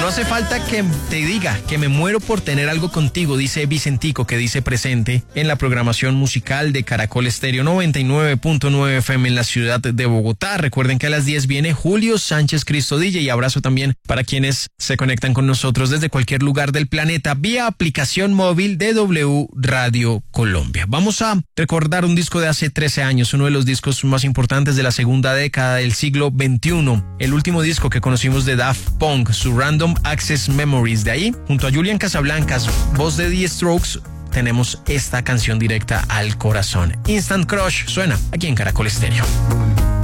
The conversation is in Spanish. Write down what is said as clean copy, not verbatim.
No hace falta que te diga que me muero por tener algo contigo, dice Vicentico, que dice presente en la programación musical de Caracol Estéreo 99.9 FM en la ciudad de Bogotá. Recuerden que a las 10 viene Julio Sánchez Cristo DJ, y abrazo también para quienes se conectan con nosotros desde cualquier lugar del planeta vía aplicación móvil de W Radio Colombia. Vamos a recordar un disco de hace 13 años, uno de los discos más importantes de la segunda década del siglo XXI. El último disco que conocimos de Daft Punk, su Random Access Memories. De ahí, junto a Julian Casablancas, voz de The Strokes, tenemos esta canción directa al corazón. Instant Crush suena aquí en Caracol Estéreo.